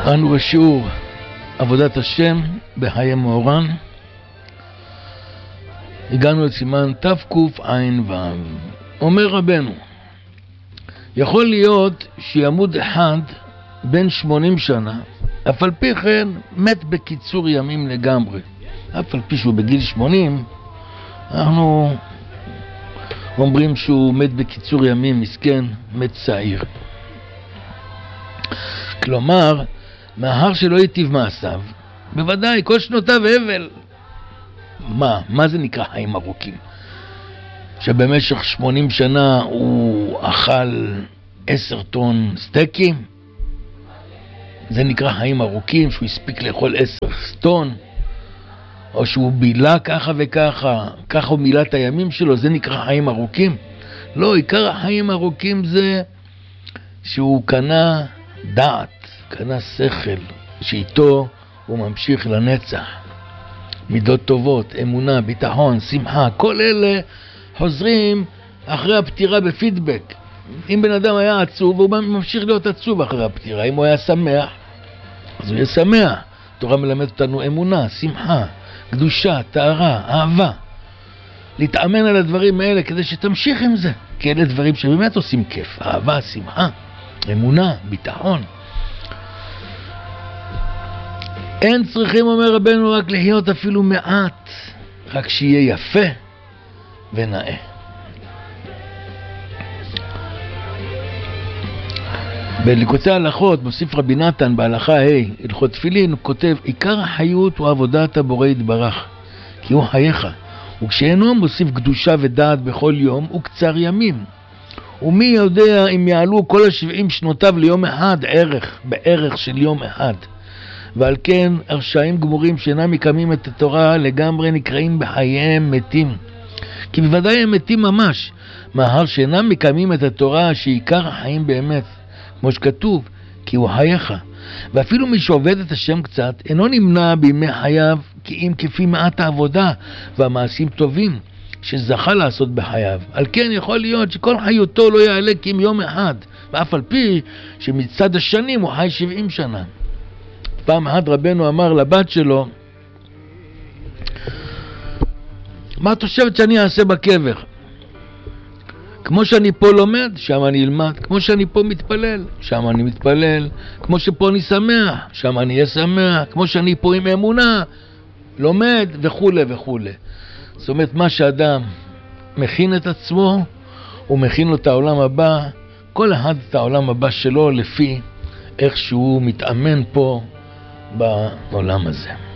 אנו בשיעור עבודת השם בחיי מאורן. הגענו לסימן תקע"ו. אומר רבנו, יכול להיות שימות אחד בן 80 שנה, אף על פי כן מת בקיצור ימים לגמרי. אף על פי שהוא בגיל 80, אנחנו אומרים שהוא מת בקיצור ימים, מסכן, מת צעיר. כלומר, מאחר שלא היטיב מעשיו, בוודאי כל שנותיו הבל. מה זה נקרא חיים ארוכים? שבמשך 80 שנה הוא אכל 10 טון סטייקים? זה נקרא חיים ארוכים, שהוא הספיק לאכול 10 טון? או שהוא בילה ככה וככה, ככה הוא מילא את הימים שלו, זה נקרא חיים ארוכים? לא, עיקר החיים ארוכים זה שהוא קנה דעת, קנה שכל, שאיתו הוא ממשיך לנצח. מידות טובות, אמונה, ביטחון, שמחה, כל אלה חוזרים אחרי הפטירה בפידבק. אם בן אדם היה עצוב, הוא ממשיך להיות עצוב אחרי הפטירה. אם הוא היה שמח, אז הוא יהיה שמח. התורה מלמד אותנו אמונה, שמחה, קדושה, טהרה, אהבה. להתאמן על הדברים האלה כדי שתמשיך עם זה. כי אלה דברים שבאמת עושים כיף. אהבה, שמחה, אמונה, ביטחון. אין צריכים, אומר רבנו, רק לחיות אפילו מעט, רק שיהיה יפה ונאה. בליקוטי ההלכות, מוסיף רבי נתן בהלכה הלכות תפילין, הוא כותב, עיקר החיות הוא עבודת הבורא יתברך, כי הוא חייך, וכשאינו מוסיף קדושה ודעת בכל יום, הוא קצר ימים. ומי יודע אם יעלו כל 70 שנותיו ליום אחד, בערך של יום אחד. ועל כן הרשעים גמורים שאינם מקיימים את התורה לגמרי נקראים בחייהם מתים. כי בוודאי הם מתים ממש, מאחר שאינם מקיימים את התורה שעיקר החיים באמת, כמו שכתוב, כי הוא חייך. ואפילו מי שעובד את השם קצת, אינו נמנע בימי חייו, כי אם כפי מעט העבודה והמעשים טובים שזכה לעשות בחייו. על כן יכול להיות שכל חיותו לא יעלה כי אם יום אחד, ואף על פי שמצד השנים הוא חי 70 שנה. פעם אחת רבנו אמר לבת שלו, מה את חושבת שאני אעשה בקבר? כמו שאני פה לומד, שם אני אלמד. כמו שאני פה מתפלל, שם אני מתפלל. כמו שפה אני שמח, שם אני אהיה שמח. כמו שאני פה עם אמונה, לומד וכו' וכו'. זאת אומרת, מה שאדם מכין את עצמו, הוא מכין לו את העולם הבא, כל אחד את העולם הבא שלו לפי איך שהוא מתאמן פה בעולם הזה.